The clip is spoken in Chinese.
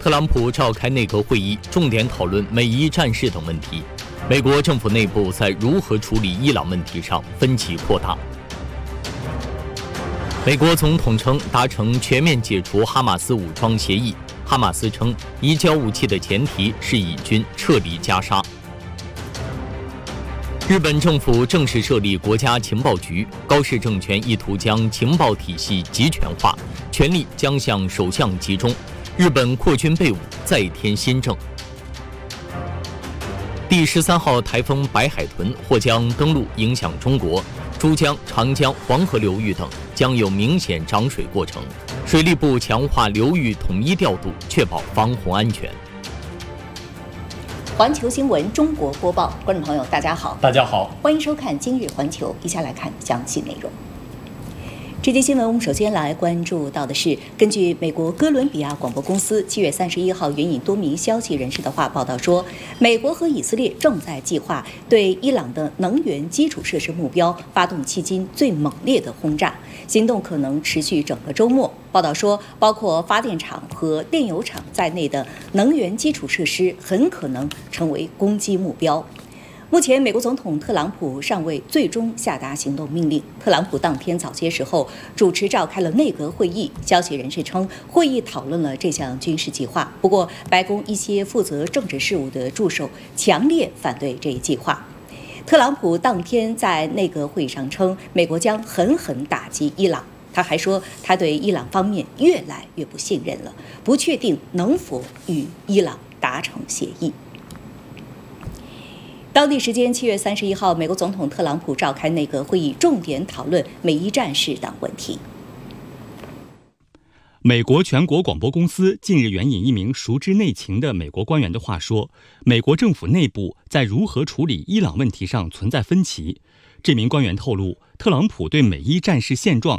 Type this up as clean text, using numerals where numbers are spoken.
特朗普召开内阁会议，重点讨论美伊战事等问题。美国政府内部在如何处理伊朗问题上分歧扩大。美国总统称达成全面解除哈马斯武装协议，哈马斯称移交武器的前提是以军撤离加沙。日本政府正式设立国家情报局，高市政权意图将情报体系集权化，权力将向首相集中。日本扩军备武，再添新政。第13号台风白海豚或将登陆影响中国，珠江、长江、黄河流域等将有明显涨水过程。水利部强化流域统一调度，确保防洪安全。 环球新闻中国播报，观众朋友大家好， 大家好， 欢迎收看今日环球，以下来看详细内容。这节新闻我们首先来关注到的是，根据美国哥伦比亚广播公司7月31号援引多名消息人士的话报道说，美国和以色列正在计划对伊朗的能源基础设施目标发动迄今最猛烈的轰炸，行动可能持续整个周末。报道说，包括发电厂和电油厂在内的能源基础设施很可能成为攻击目标。目前，美国总统特朗普尚未最终下达行动命令。特朗普当天早些时候主持召开了内阁会议，消息人士称，会议讨论了这项军事计划。不过，白宫一些负责政治事务的助手强烈反对这一计划。特朗普当天在内阁会议上称，美国将狠狠打击伊朗。他还说，他对伊朗方面越来越不信任了，不确定能否与伊朗达成协议。当地时间7月31号，美国总统特朗普召开内阁会议，重点讨论美伊战事等问题。 美国全国广播公司近日援引一名熟知内情的美国官员的话说，美国政府内部在如何处理伊朗问题上存在分歧。这名官员透露，特朗普对美伊战事现状